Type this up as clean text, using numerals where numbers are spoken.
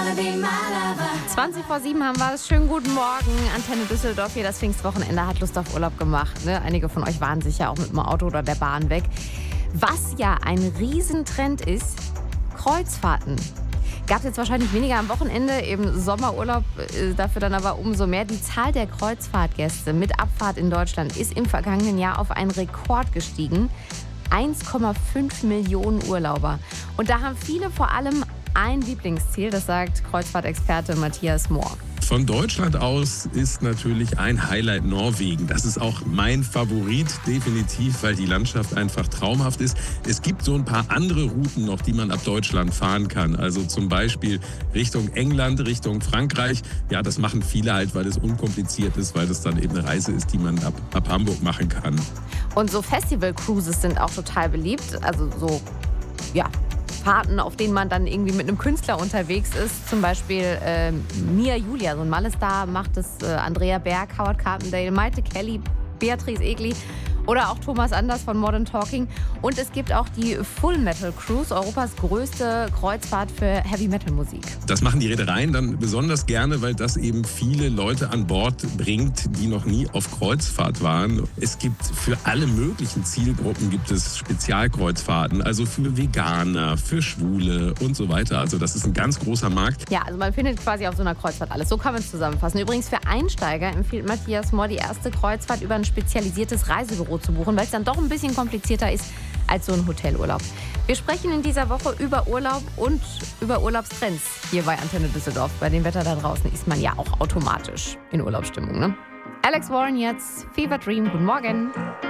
20 vor 7 haben wir es. Schönen guten Morgen. Antenne Düsseldorf hier. Das Pfingstwochenende hat Lust auf Urlaub gemacht. Ne? Einige von euch waren sicher auch mit dem Auto oder der Bahn weg. Was ja ein Riesentrend ist, Kreuzfahrten. Gab es jetzt wahrscheinlich weniger am Wochenende, eben Sommerurlaub, dafür dann aber umso mehr. Die Zahl der Kreuzfahrtgäste mit Abfahrt in Deutschland ist im vergangenen Jahr auf einen Rekord gestiegen. 1,5 Millionen Urlauber. Und da haben viele vor allem ein Lieblingsziel, das sagt Kreuzfahrtexperte Matthias Mohr. Von Deutschland aus ist natürlich ein Highlight Norwegen. Das ist auch mein Favorit, definitiv, weil die Landschaft einfach traumhaft ist. Es gibt so ein paar andere Routen noch, die man ab Deutschland fahren kann. Also zum Beispiel Richtung England, Richtung Frankreich. Ja, das machen viele halt, weil es unkompliziert ist, weil es dann eben eine Reise ist, die man ab Hamburg machen kann. Und so Festival-Cruises sind auch total beliebt. Also so, ja, Fahrten, auf denen man dann irgendwie mit einem Künstler unterwegs ist. Zum Beispiel Mia Julia, so ein Malestar macht es, Andrea Berg, Howard Carpendale, Maite Kelly, Beatrice Egli oder auch Thomas Anders von Modern Talking. Und es gibt auch die Full Metal Cruise, Europas größte Kreuzfahrt für Heavy Metal Musik. Das machen die Reedereien dann besonders gerne, weil das eben viele Leute an Bord bringt, die noch nie auf Kreuzfahrt waren. Es gibt für alle möglichen Zielgruppen gibt es Spezialkreuzfahrten, also für Veganer, für Schwule und so weiter. Also das ist ein ganz großer Markt. Ja, also man findet quasi auf so einer Kreuzfahrt alles. So kann man es zusammenfassen. Übrigens für Einsteiger empfiehlt Matthias Mohr, die erste Kreuzfahrt über ein spezialisiertes Reisebüro zu buchen, weil es dann doch ein bisschen komplizierter ist als so ein Hotelurlaub. Wir sprechen in dieser Woche über Urlaub und über Urlaubstrends hier bei Antenne Düsseldorf. Bei dem Wetter da draußen ist man ja auch automatisch in Urlaubsstimmung, ne? Alex Warren jetzt, Fever Dream, guten Morgen.